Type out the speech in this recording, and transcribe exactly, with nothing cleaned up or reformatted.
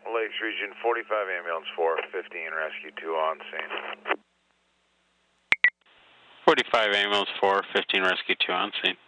Lakes Region, forty-five ambulance four, fifteen rescue two on scene. forty-five ambulance four, fifteen rescue two on scene.